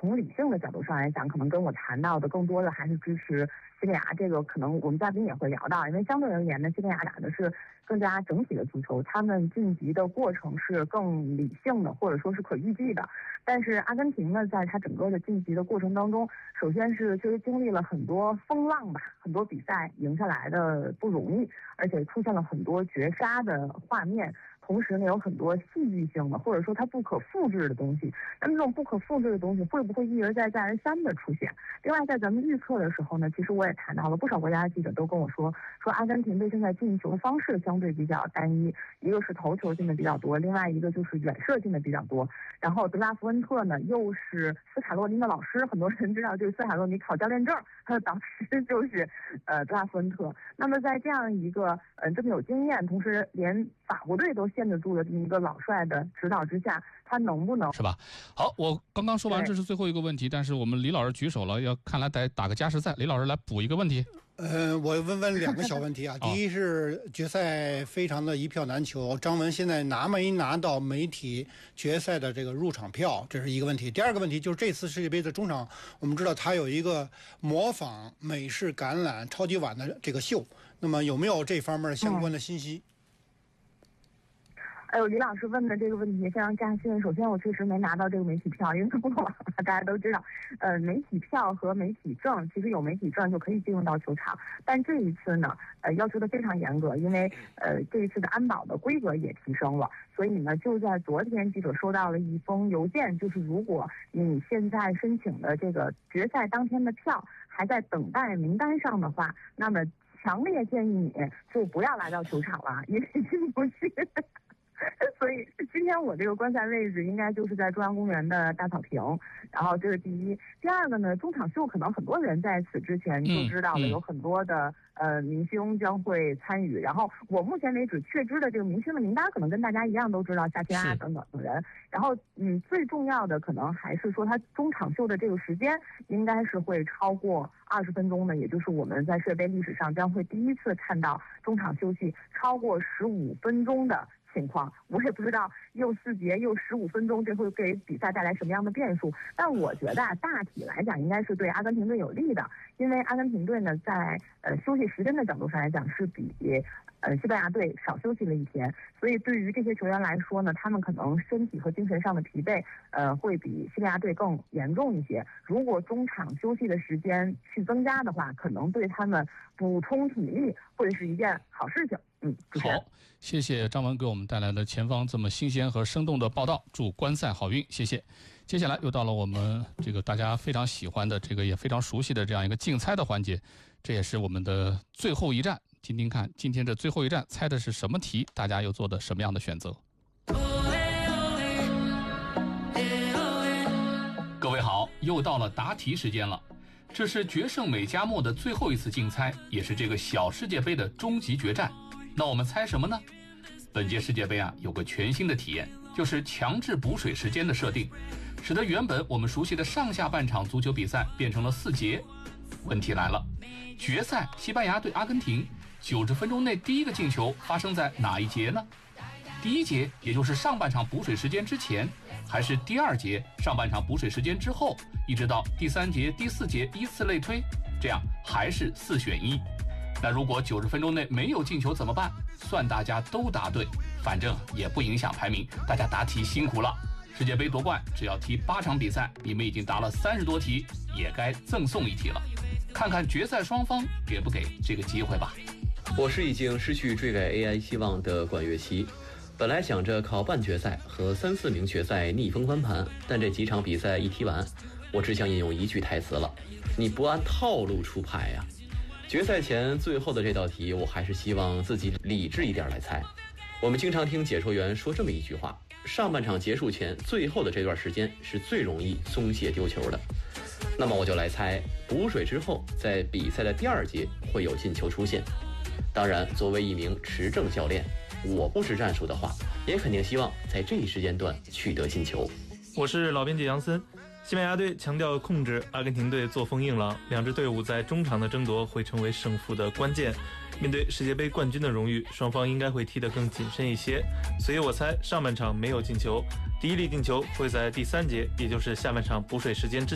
从理性的角度上来讲，可能跟我谈到的更多的还是支持西班牙。这个可能我们嘉宾也会聊到，因为相对而言呢，西班牙打的是更加整体的足球，他们晋级的过程是更理性的，或者说是可预计的。但是阿根廷呢，在它整个的晋级的过程当中，首先是就是经历了很多风浪吧，很多比赛赢下来的不容易，而且出现了很多绝杀的画面。同时呢，有很多戏剧性的，或者说它不可复制的东西。那么这种不可复制的东西会不会一而再再而三的出现？另外，在咱们预测的时候呢，其实我也谈到了不少国家的记者都跟我说阿根廷队现在进球的方式相对比较单一，一个是头球进的比较多，另外一个就是远射进的比较多。然后德拉福恩特呢，又是斯卡洛尼的老师，很多人知道这个斯卡洛尼考教练证，他的导师就是德拉福恩特。那么在这样一个这么有经验，同时连法国队都限得住的这么一个老帅的指导之下，他能不能是吧？好，我刚刚说完这是最后一个问题，但是我们李老师举手了，看来得打个加时赛。李老师来补一个问题。 我问两个小问题啊。第一是决赛非常的一票难求，张文现在拿没拿到媒体决赛的这个入场票，这是一个问题。第二个问题就是这次世界杯的中场，我们知道他有一个模仿美式橄榄超级碗的这个秀，那么有没有这方面相关的信息？ 哎呦，李老师问的这个问题非常扎心。首先，我确实没拿到这个媒体票，因为过往大家都知道，媒体票和媒体证，其实有媒体证就可以进入到球场。但这一次呢，要求的非常严格，因为这一次的安保的规格也提升了。所以呢，就在昨天，记者收到了一封邮件，就是如果你现在申请的这个决赛当天的票还在等待名单上的话，那么强烈建议你就不要来到球场了，因为进不去。所以今天我这个观赛位置应该就是在中央公园的大草坪，然后这是第一。第二个呢，中场秀可能很多人在此之前就知道了，有很多的明星将会参与。然后我目前为止确知的这个明星的名单，可能跟大家一样都知道夏天啊等等等人。然后最重要的可能还是说，他中场秀的这个时间应该是会超过20分钟的，也就是我们在世界杯历史上将会第一次看到中场休息超过15分钟的情况。我也不知道又4节又15分钟，这会给比赛带来什么样的变数。但我觉得大体来讲应该是对阿根廷队有利的，因为阿根廷队呢在休息时间的角度上来讲是比西班牙队少休息了1天，所以对于这些球员来说呢，他们可能身体和精神上的疲惫会比西班牙队更严重一些。如果中场休息的时间去增加的话，可能对他们补充体力会是一件好事情。 好，谢谢张文给我们带来的前方这么新鲜和生动的报道，祝观赛好运，谢谢。接下来又到了我们这个大家非常喜欢的这个也非常熟悉的这样一个竞猜的环节，这也是我们的最后一站，听听看今天的最后一站猜的是什么题，大家又做的什么样的选择。各位好，又到了答题时间了。这是决胜美加墨的最后一次竞猜，也是这个小世界杯的终极决战。那我们猜什么呢？本届世界杯有个全新的体验，就是强制补水时间的设定，使得原本我们熟悉的上下半场足球比赛变成了4节。问题来了，决赛西班牙对阿根廷90分钟内第一个进球发生在哪一节呢？第1节，也就是上半场补水时间之前，还是第2节上半场补水时间之后，一直到第3节、第4节依次类推，这样还是4选1。那如果90分钟内没有进球怎么办？算大家都答对，反正也不影响排名，大家答题辛苦了。世界杯夺冠只要踢8场比赛，你们已经答了30多题，也该赠送1题了。看看决赛双方给不给这个机会吧。 我是已经失去追赶 AI 希望的管乐琪，本来想着靠半决赛和3、4名决赛逆风翻盘，但这几场比赛一踢完，我只想引用一句台词了：你不按套路出牌呀！决赛前最后的这道题，我还是希望自己理智一点来猜。我们经常听解说员说这么一句话：上半场结束前最后的这段时间是最容易松懈丢球的。那么我就来猜，补水之后在比赛的第2节会有进球出现。当然，作为一名持证教练，我不知战术的话，也肯定希望在这一时间段取得进球。 我是老编辑杨森。西班牙队强调控制，阿根廷队作风硬朗，两支队伍在中场的争夺会成为胜负的关键。面对世界杯冠军的荣誉，双方应该会踢得更谨慎一些，所以我猜上半场没有进球，第1粒进球会在第3节，也就是下半场补水时间之